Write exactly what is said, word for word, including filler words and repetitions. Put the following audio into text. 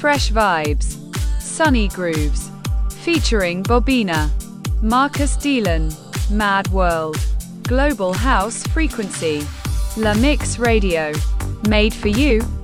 Fresh Vibes, Sunny Grooves, featuring Bobina, Marcus Dealon, Mad World, Global House Frequency, La Mix Radio, made for you